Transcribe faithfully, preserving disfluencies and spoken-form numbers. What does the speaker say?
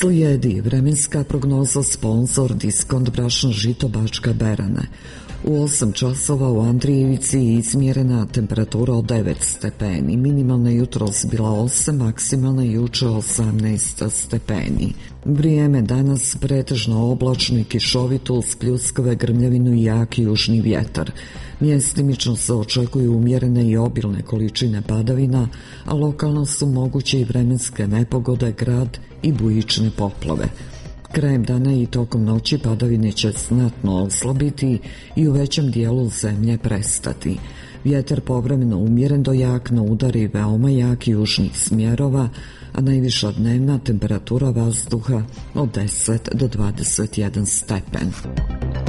Slijedi vremenska prognoza, sponsor Diskont brašno žito Bačka Berane. U osam časova u Andrijevici izmjerena temperatura od devet stepeni, minimalna jutros bila osam, maksimalna juče osamnaest stepeni. Vrijeme danas pretežno oblačno i kišovito uz pljuskave, grmljavinu i jaki južni vjetar. Mjestimično se očekuju umjerene i obilne količine padavina, a lokalno su moguće i vremenske nepogode, grad i bujične poplave. Krajem dana i tokom noći padavine će znatno oslabiti i u većem dijelu zemlje prestati. Vjetar povremeno umjeren do jak, no udari veoma jak južnih smjerova, a najviša dnevna temperatura vazduha od deset do dvadeset jedan stepen.